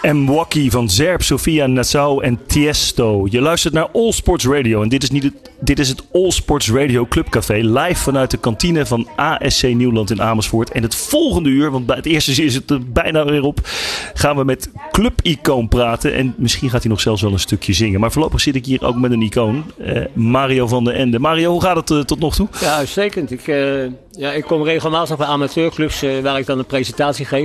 Mwaki van Zerp, Sofia, Nassau en Tiesto. Je luistert naar All Sports Radio en dit is het All Sports Radio Clubcafé. Live vanuit de kantine van ASC Nieuwland in Amersfoort. En het volgende uur, want bij het eerste is het er bijna weer op, gaan we met clubicoon praten. En misschien gaat hij nog zelfs wel een stukje zingen. Maar voorlopig zit ik hier ook met een icoon, Mario van den Ende. Mario, hoe gaat het tot nog toe? Ja, uitstekend. Ik kom regelmatig bij amateurclubs waar ik dan een presentatie geef.